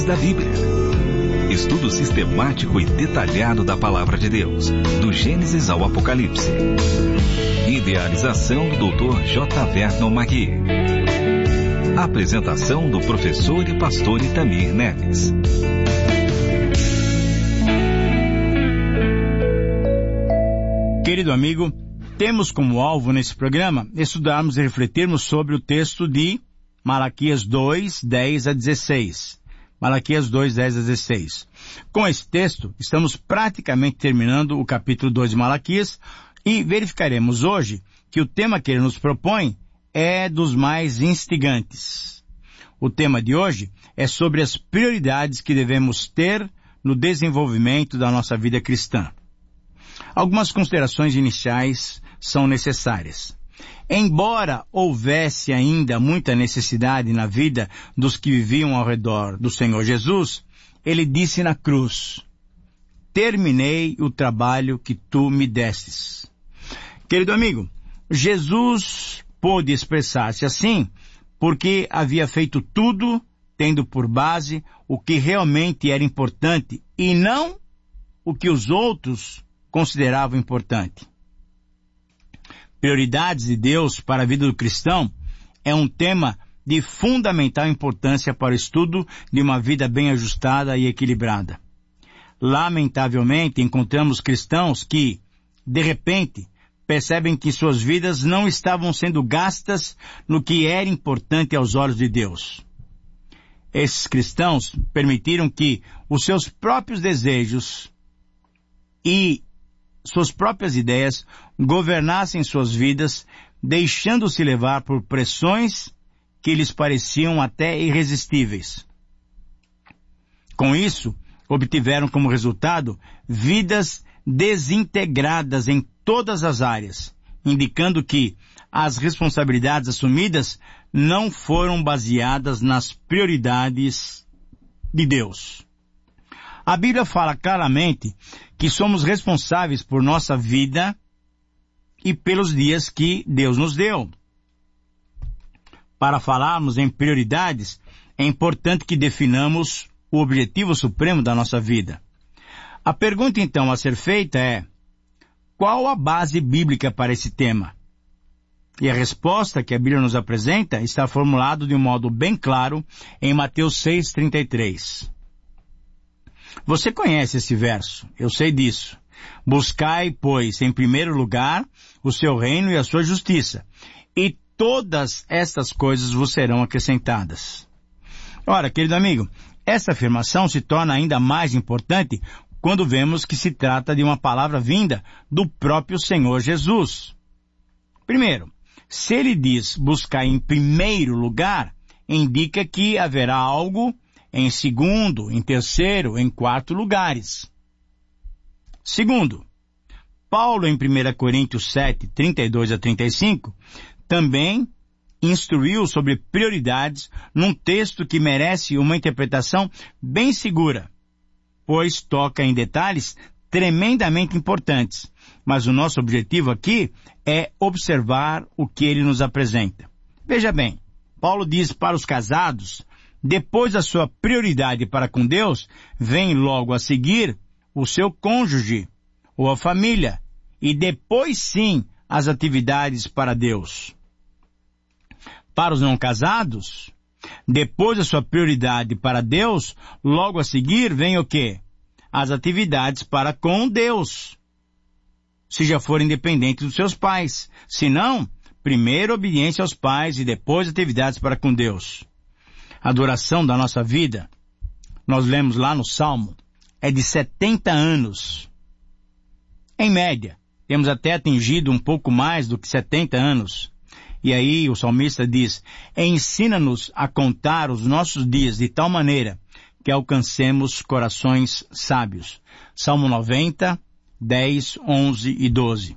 da Bíblia. Estudo sistemático e detalhado da Palavra de Deus, do Gênesis ao Apocalipse. Idealização do Dr. J. Vernon Magui. Apresentação do professor e pastor Itamir Neves. Querido amigo, temos como alvo nesse programa estudarmos e refletirmos sobre o texto de Malaquias 2, 10 a 16. Malaquias 2, 10 a 16. Com esse texto, estamos praticamente terminando o capítulo 2 de Malaquias e verificaremos hoje que o tema que ele nos propõe é dos mais instigantes. O tema de hoje é sobre as prioridades que devemos ter no desenvolvimento da nossa vida cristã. Algumas considerações iniciais são necessárias. Embora houvesse ainda muita necessidade na vida dos que viviam ao redor do Senhor Jesus, ele disse na cruz: terminei o trabalho que tu me destes. Querido amigo, Jesus pôde expressar-se assim porque havia feito tudo tendo por base o que realmente era importante e não o que os outros consideravam importante. Prioridades de Deus para a vida do cristão é um tema de fundamental importância para o estudo de uma vida bem ajustada e equilibrada. Lamentavelmente, encontramos cristãos que, de repente, percebem que suas vidas não estavam sendo gastas no que era importante aos olhos de Deus. Esses cristãos permitiram que os seus próprios desejos e suas próprias ideias governassem suas vidas, deixando-se levar por pressões que lhes pareciam até irresistíveis. Com isso, obtiveram como resultado vidas desintegradas em todas as áreas, indicando que as responsabilidades assumidas não foram baseadas nas prioridades de Deus. A Bíblia fala claramente que somos responsáveis por nossa vida e pelos dias que Deus nos deu. Para falarmos em prioridades, é importante que definamos o objetivo supremo da nossa vida. A pergunta então a ser feita é: qual a base bíblica para esse tema? E a resposta que a Bíblia nos apresenta está formulada de um modo bem claro em Mateus 6:33. Você conhece esse verso, eu sei disso. Buscai, pois, em primeiro lugar, o seu reino e a sua justiça, e todas estas coisas vos serão acrescentadas. Ora, querido amigo, essa afirmação se torna ainda mais importante quando vemos que se trata de uma palavra vinda do próprio Senhor Jesus. Primeiro, se ele diz buscar em primeiro lugar, indica que haverá algo em segundo, em terceiro, em quarto lugares. Segundo, Paulo em 1 Coríntios 7, 32 a 35, também instruiu sobre prioridades num texto que merece uma interpretação bem segura, pois toca em detalhes tremendamente importantes. Mas o nosso objetivo aqui é observar o que ele nos apresenta. Veja bem, Paulo diz para os casados: depois da sua prioridade para com Deus, vem logo a seguir o seu cônjuge ou a família, e depois sim as atividades para Deus. Para os não casados, depois da sua prioridade para Deus, logo a seguir vem o quê? As atividades para com Deus, se já forem dependentes dos seus pais. Se não, primeiro obediência aos pais e depois atividades para com Deus. A duração da nossa vida, nós lemos lá no Salmo, é de 70 anos. Em média, temos até atingido um pouco mais do que 70 anos. E aí o salmista diz: ensina-nos a contar os nossos dias de tal maneira que alcancemos corações sábios. Salmo 90, 10, 11 e 12.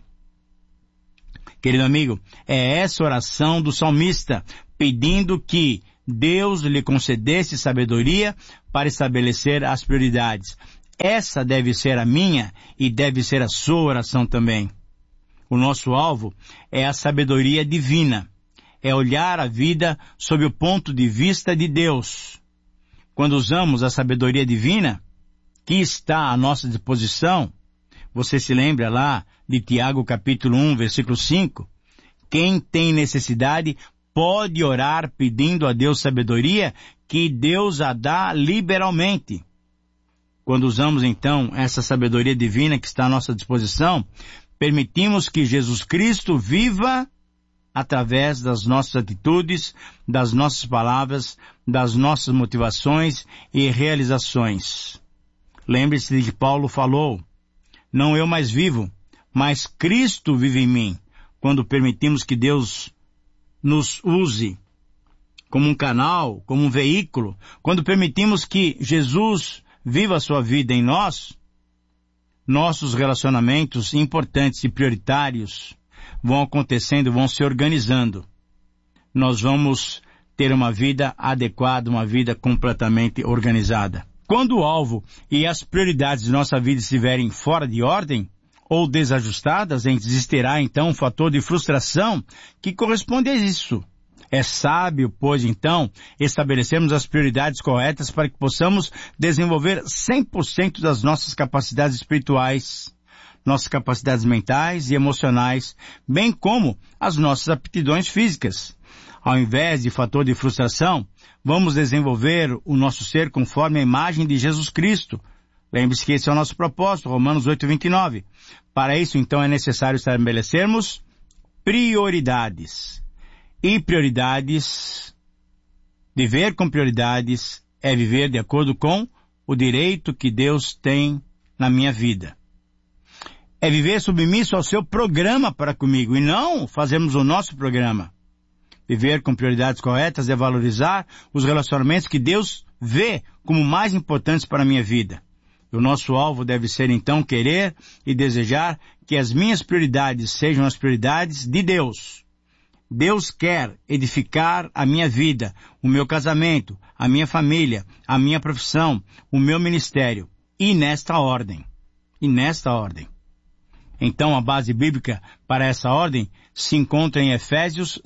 Querido amigo, é essa oração do salmista pedindo que Deus lhe concedesse sabedoria para estabelecer as prioridades. Essa deve ser a minha e deve ser a sua oração também. O nosso alvo é a sabedoria divina. É olhar a vida sob o ponto de vista de Deus. quando usamos a sabedoria divina que está à nossa disposição, você se lembra lá de Tiago capítulo 1, versículo 5? Quem tem necessidade pode orar pedindo a Deus sabedoria, que Deus a dá liberalmente. Quando usamos então essa sabedoria divina que está à nossa disposição, permitimos que Jesus Cristo viva através das nossas atitudes, das nossas palavras, das nossas motivações e realizações. Lembre-se de que Paulo falou, não eu mais vivo, mas Cristo vive em mim, quando permitimos que Deus nos use como um canal, como um veículo, quando permitimos que Jesus viva a sua vida em nós, nossos relacionamentos importantes e prioritários vão acontecendo, vão se organizando. Nós vamos ter uma vida adequada, uma vida completamente organizada. Quando o alvo e as prioridades de nossa vida estiverem fora de ordem ou desajustadas, existirá então um fator de frustração que corresponde a isso. É sábio, pois, então, estabelecermos as prioridades corretas para que possamos desenvolver 100% das nossas capacidades espirituais, nossas capacidades mentais e emocionais, bem como as nossas aptidões físicas. Ao invés de fator de frustração, vamos desenvolver o nosso ser conforme a imagem de Jesus Cristo. Lembre-se que esse é o nosso propósito, Romanos 8:29. Para isso, então, é necessário estabelecermos prioridades. E prioridades, viver com prioridades, é viver de acordo com o direito que Deus tem na minha vida. É viver submisso ao seu programa para comigo, e não fazermos o nosso programa. Viver com prioridades corretas é valorizar os relacionamentos que Deus vê como mais importantes para a minha vida. O nosso alvo deve ser, então, querer e desejar que as minhas prioridades sejam as prioridades de Deus. Deus quer edificar a minha vida, o meu casamento, a minha família, a minha profissão, o meu ministério. E nesta ordem. Então, a base bíblica para essa ordem se encontra em Efésios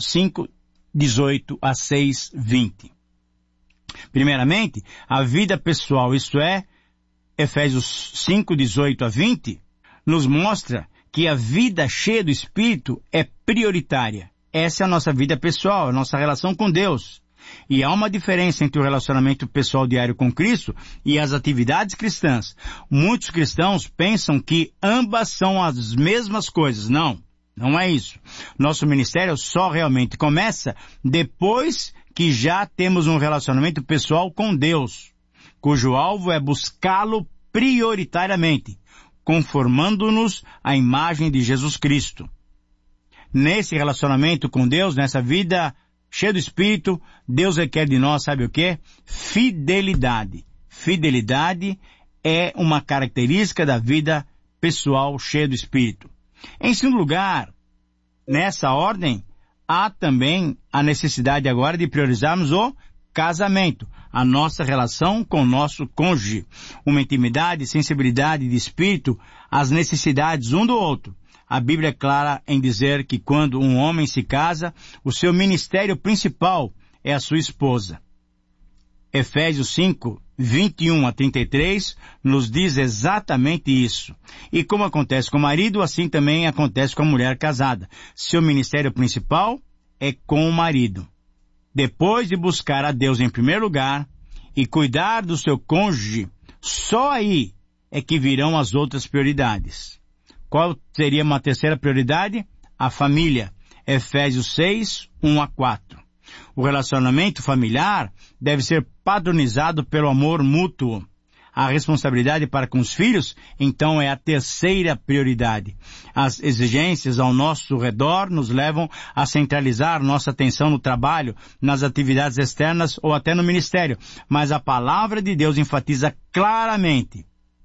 5:18 a 6:20. Primeiramente, a vida pessoal, isto é, Efésios 5:18 a 20, nos mostra que a vida cheia do Espírito é prioritária. Essa é a nossa vida pessoal, a nossa relação com Deus. E há uma diferença entre o relacionamento pessoal diário com Cristo e as atividades cristãs. Muitos cristãos pensam que ambas são as mesmas coisas. Não é isso. Nosso ministério só realmente começa depois que já temos um relacionamento pessoal com Deus, cujo alvo é buscá-lo prioritariamente, conformando-nos à imagem de Jesus Cristo. Nesse relacionamento com Deus, nessa vida cheia do Espírito, Deus requer de nós, sabe o quê? Fidelidade. Fidelidade é uma característica da vida pessoal cheia do Espírito. Em segundo lugar, nessa ordem, há também a necessidade agora de priorizarmos o casamento, a nossa relação com o nosso cônjuge, uma intimidade, sensibilidade de espírito, as necessidades um do outro. A Bíblia é clara em dizer que quando um homem se casa, o seu ministério principal é a sua esposa. Efésios 5:21 a 33 nos diz exatamente isso. E como acontece com o marido, assim também acontece com a mulher casada. Seu ministério principal é com o marido. Depois de buscar a Deus em primeiro lugar e cuidar do seu cônjuge, só aí é que virão as outras prioridades. Qual seria uma terceira prioridade? A família. Efésios 6:1 a 4. O relacionamento familiar deve ser padronizado pelo amor mútuo. A responsabilidade para com os filhos, então, é a terceira prioridade. As exigências ao nosso redor nos levam a centralizar nossa atenção no trabalho, nas atividades externas ou até no ministério. Mas a palavra de Deus enfatiza claramente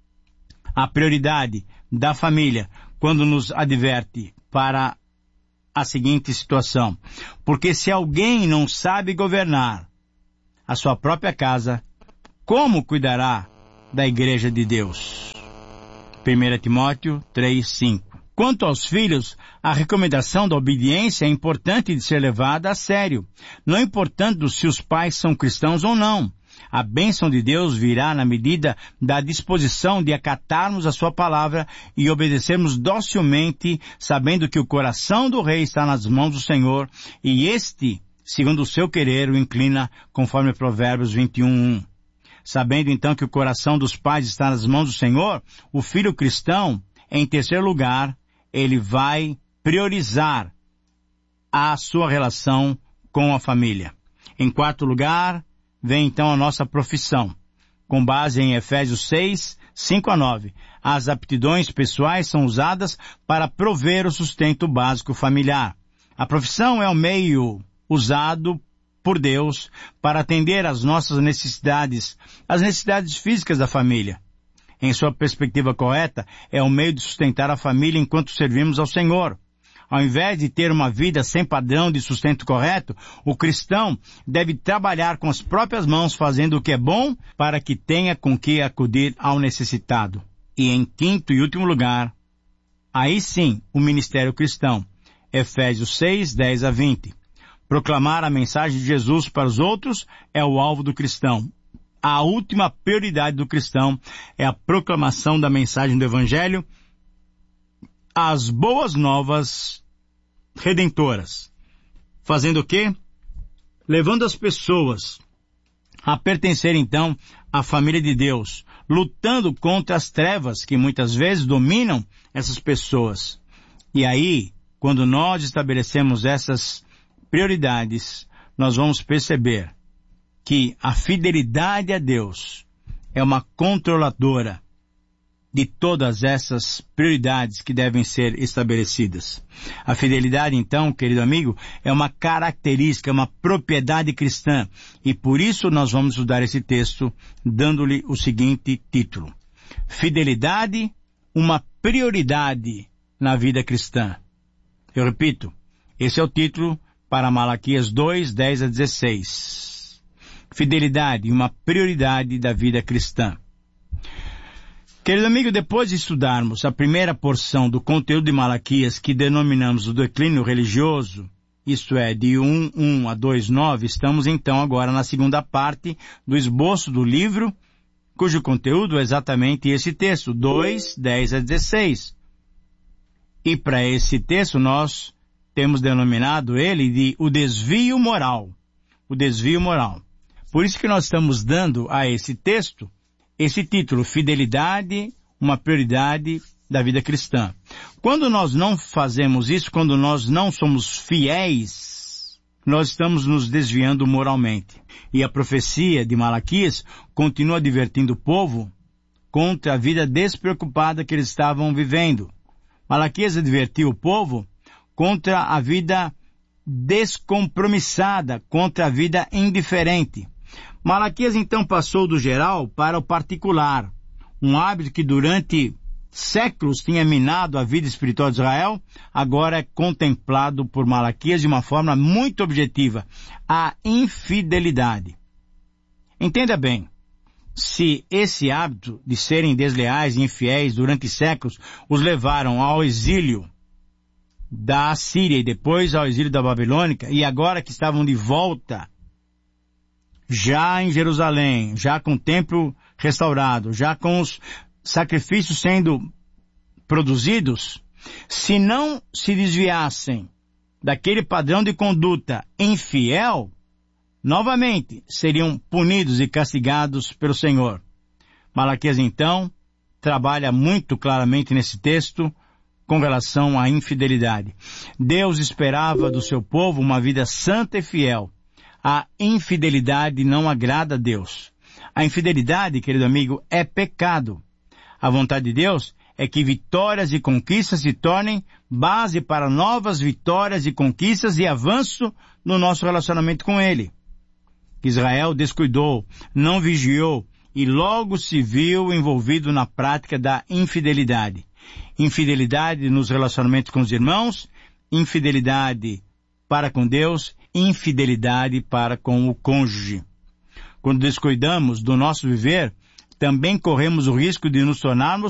a prioridade da família quando nos adverte para a seguinte situação. Porque se alguém não sabe governar a sua própria casa, como cuidará da igreja de Deus? 1 Timóteo 3:5. Quanto aos filhos, a recomendação da obediência é importante de ser levada a sério, não importando se os pais são cristãos ou não. A bênção de Deus virá na medida da disposição de acatarmos a sua palavra e obedecermos docilmente, sabendo que o coração do rei está nas mãos do Senhor, e este, segundo o seu querer, o inclina, conforme Provérbios 21:1. Sabendo então que o coração dos pais está nas mãos do Senhor, o filho cristão, em terceiro lugar, ele vai priorizar a sua relação com a família. Em quarto lugar, vem então a nossa profissão. Com base em Efésios 6, 5-9, as aptidões pessoais são usadas para prover o sustento básico familiar. A profissão é o meio usado por Deus para atender às nossas necessidades, as necessidades físicas da família. Em sua perspectiva correta, é o meio de sustentar a família enquanto servimos ao Senhor. Ao invés de ter uma vida sem padrão de sustento correto, o cristão deve trabalhar com as próprias mãos, fazendo o que é bom para que tenha com que acudir ao necessitado. E em quinto e último lugar, aí sim, o ministério cristão. Efésios 6, 10-20. Proclamar a mensagem de Jesus para os outros é o alvo do cristão. A última prioridade do cristão é a proclamação da mensagem do Evangelho, as boas novas redentoras. Fazendo o quê? Levando as pessoas a pertencer então à família de Deus, lutando contra as trevas que muitas vezes dominam essas pessoas. E aí, quando nós estabelecemos essas prioridades, nós vamos perceber que a fidelidade a Deus é uma controladora de todas essas prioridades que devem ser estabelecidas. A fidelidade, então, querido amigo, é uma característica, uma propriedade cristã, e por isso nós vamos estudar esse texto dando-lhe o seguinte título: Fidelidade, uma prioridade na vida cristã. Eu repito, esse é o título para Malaquias 2, 10-16. Fidelidade, uma prioridade da vida cristã. Querido amigo, depois de estudarmos a primeira porção do conteúdo de Malaquias, que denominamos o declínio religioso, isto é, de 1:1 a 2:9, estamos então agora na segunda parte do esboço do livro, cujo conteúdo é exatamente esse texto, 2, 10-16. E para esse texto nós temos denominado ele de o desvio moral. O desvio moral. Por isso que nós estamos dando a esse texto esse título: Fidelidade, uma prioridade da vida cristã. Quando nós não fazemos isso, quando nós não somos fiéis, nós estamos nos desviando moralmente. E a profecia de Malaquias continua advertindo o povo contra a vida despreocupada que eles estavam vivendo. Malaquias advertiu o povo contra a vida descompromissada, contra a vida indiferente. Malaquias então passou do geral para o particular, um hábito que durante séculos tinha minado a vida espiritual de Israel, agora é contemplado por Malaquias de uma forma muito objetiva: a infidelidade. Entenda bem, se esse hábito de serem desleais e infiéis durante séculos os levaram ao exílio da Assíria e depois ao exílio da Babilônica, e agora que estavam de volta já em Jerusalém, já com o templo restaurado, já com os sacrifícios sendo produzidos, se não se desviassem daquele padrão de conduta infiel, novamente seriam punidos e castigados pelo Senhor. Malaquias, então, trabalha muito claramente nesse texto com relação à infidelidade. Deus esperava do seu povo uma vida santa e fiel. A infidelidade não agrada a Deus. A infidelidade, querido amigo, é pecado. A vontade de Deus é que vitórias e conquistas se tornem base para novas vitórias e conquistas e avanço no nosso relacionamento com Ele. Israel descuidou, não vigiou e logo se viu envolvido na prática da infidelidade. Infidelidade nos relacionamentos com os irmãos, infidelidade para com Deus, infidelidade para com o cônjuge. Quando descuidamos do nosso viver, também corremos o risco de nos tornarmos